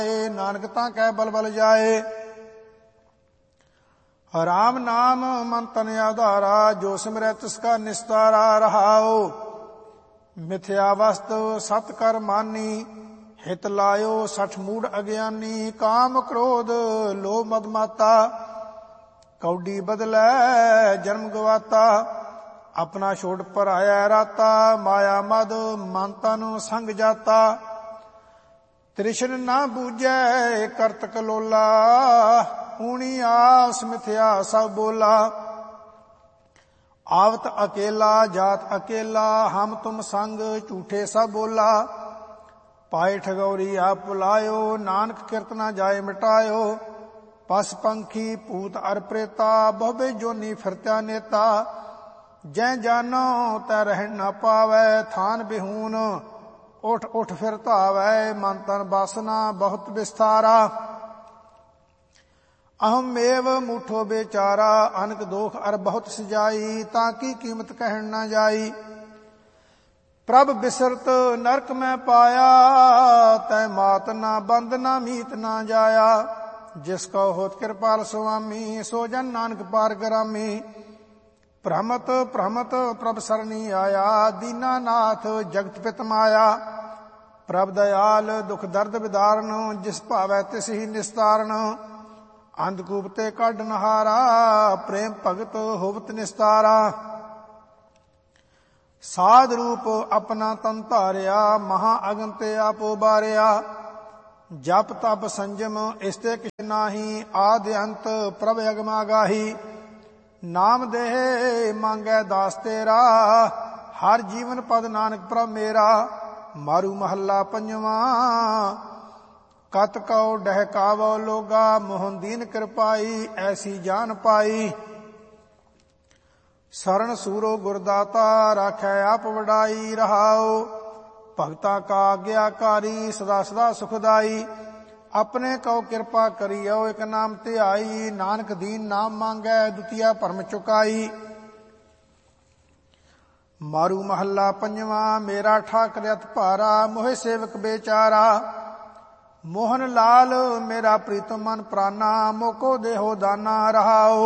नानक तां कै बल बल जाए। राम नाम मन तन आधारा, जो सिमरै तिसका निस्तारा। रहाओ मिथ्या वस्तु सत कर मानी, हित लायो सठ मूढ़ अज्ञानी। काम क्रोध लोभ मद माता, कौडी बदलै जन्म गवाता। अपना छोड़ पर आया राता, माया मद मन तन संग जाता। तृष्ण ना बूझै करत कलोला, ऊणी आस मिथ्या सब बोला। आवत अकेला जात अकेला, हम तुम संग झूठे सब बोला। पाए ठगौरी आप बुलायो, नानक किरत ना जाए मिटायो। पस पंखी पूत अर प्रेता, बहुबे जोनी फिरत्या नेता। जै जानो तै रह न पावै, थान बिहून उठ उठ फिर धावै। मन तन बासना बहुत विस्तारा, अहम एव मूठो बेचारा। अनक दोख अर बहुत सजाई, ताकि कीमत कहन न जाई। प्रभ बिसरत नरक में पाया, तै मात ना बंद ना मीत ना जाया। जिसको होत कृपाल स्वामी, सो जन नानक पार ग्रामी। भ्रमत भ्रमत प्रभ सरनी आया, दीनानाथ जगत पित माया। प्रभ दयाल दुख दर्द विदारण, जिस भावै तिस ही निस्तारण। अंधकूप ते कढ नहारा, प्रेम भगत होवत निस्तारा। साध रूप अपना तन धारिया, महा अगन ते आप उबारिया। जप तप संजम इसते किछ नाही, आदि अंत प्रभ अगमा गाही। नाम देह मांगै दास तेरा, हर जीवन पद नानक प्रभ मेरा। मारू महला पंजवा, कत कौ डहकावो लोगा। मोहन दीन कृपाई, ऐसी जान पाई। शरण सूरो गुरदाता, राखै आप वडाई। रहाओ भगता का आज्ञाकारी, सदा सदा सुखदाई। अपने कौ कृपा करियो, एक नाम ध्याई। नानक दीन नाम मांगै, दुतिया भरम चुकाई। मारू महला पंजवा, मेरा ठाकर अत भारा। मोहे सेवक बेचारा, मोहन लाल मेरा प्रीतम मन प्राना। मोको देहो दाना। रहाओ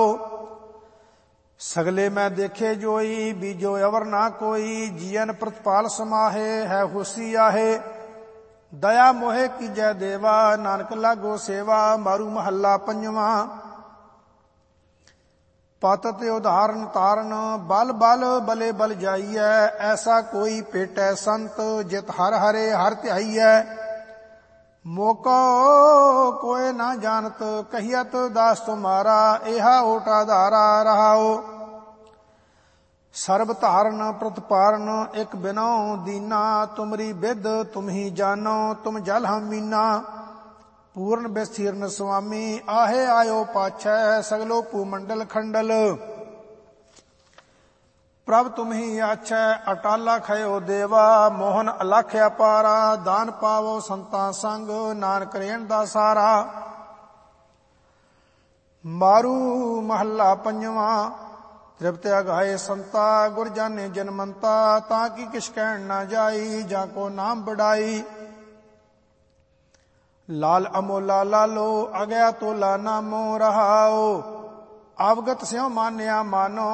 सगले मैं देखे जोई, बीजो अवर ना कोई। जियन प्रतिपाल समाहे, है होसी आहे। दया मोहे कीजै देवा, नानक लागो सेवा। मारू महला पंजवा, पतत उदाहरण तारण। बल बल बले बल जाइयै, ऐसा कोई पेटै संत। जित हर हरे हर ध्याइयै, मोको कोय ना जानत। कहियत दास तुम्हारा, एहा ओटा धारा। रहाओ सर्ब धारण प्रतिपारण, एक बिनो दीना। तुमरी बिद तुम ही जानो, तुम जल हम मीना। पूर्ण विस्तीर्ण स्वामी, आहे आयो पाछै। सगलो भूमंडल खंडल, प्रभ तुम ही आछै। अटाला खयो देवा, मोहन अलख अपारा। दान पावो संता संग, नानक रेण दा सारा। मारू महला पंजवा, तृप्त अगाए संता। गुर जाने जनमंता, ताकि किछ कहन ना जाई। जाको नाम बढ़ाई, लाल अमोला लालो। अगया तोला नामो। रहाओ अवगत स्यों मान्या मानो,